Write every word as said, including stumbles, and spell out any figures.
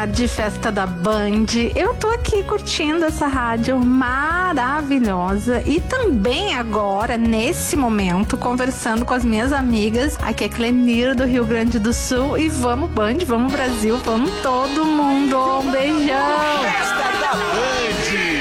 tarde, festa da Band. Eu tô aqui curtindo essa rádio maravilhosa e também agora, nesse momento, conversando com as minhas amigas. Aqui é Clenir do Rio Grande do Sul e vamos Band, vamos Brasil, vamos todo mundo. Um beijão! Festa da Band!